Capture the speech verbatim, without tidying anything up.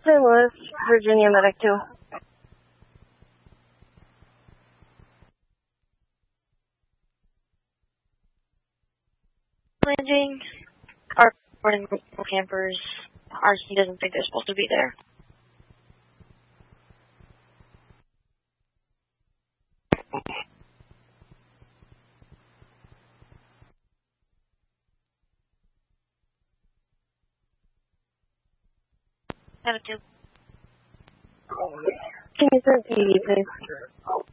Saint Louis, Virginia Medic two. Landing. Our boarding campers. R C doesn't think they're supposed to be there. Medic two. Can you send P D, please?